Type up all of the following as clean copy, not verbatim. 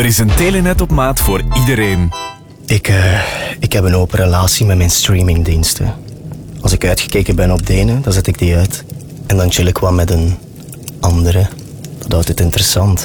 Er is een Telenet op maat voor iedereen. Ik heb een open relatie met mijn streamingdiensten. Als ik uitgekeken ben op de ene, dan zet ik die uit. En dan chill ik wat met een andere. Dat houdt het interessant.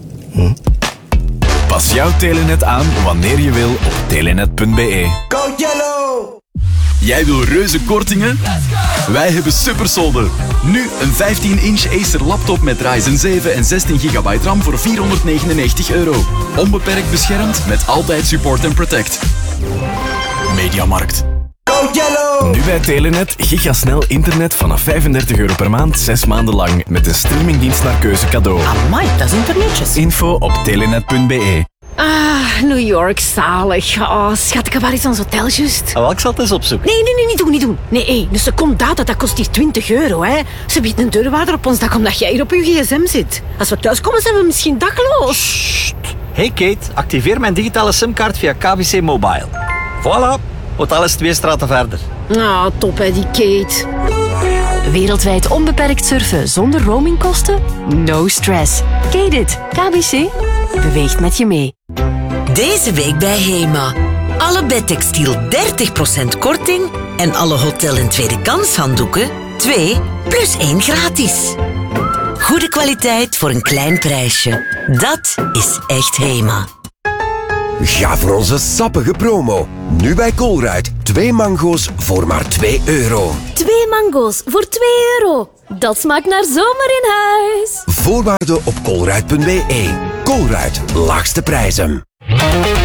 Pas jouw Telenet aan wanneer je wil op telenet.be. Go Yellow! Jij wil reuze kortingen? Wij hebben Supersolder. Nu een 15-inch Acer laptop met Ryzen 7 en 16 GB RAM voor €499. Onbeperkt beschermd met altijd support en protect. Mediamarkt. Go Yellow! Nu bij Telenet gigasnel internet vanaf €35 per maand, 6 maanden lang. Met een streamingdienst naar keuze cadeau. Amai, dat is internetjes. Info op telenet.be. Ah, New York, zalig. Oh, schat, waar is ons hotel juist? Ik zal het eens opzoeken. Nee, niet doen. Nee, een seconde data, dat kost hier €20, hè. Ze biedt een deurwaarder op ons dak omdat jij hier op je gsm zit. Als we thuiskomen zijn we misschien dakloos. Hey Kate, activeer mijn digitale simkaart via KBC Mobile. Voilà, hotel is 2 straten verder. Ah, top hè, die Kate. Wereldwijd onbeperkt surfen zonder roamingkosten? No stress. Kate it. KBC beweegt met je mee. Deze week bij HEMA. Alle bedtextiel 30% korting en alle hotel- en tweede kans handdoeken 2 plus 1 gratis. Goede kwaliteit voor een klein prijsje. Dat is echt HEMA. Ga voor onze sappige promo. Nu bij Colruyt. 2 mango's voor maar €2. 2 mango's voor €2. Dat smaakt naar zomer in huis. Voorwaarden op colruyt.be. Colruyt, laagste prijzen.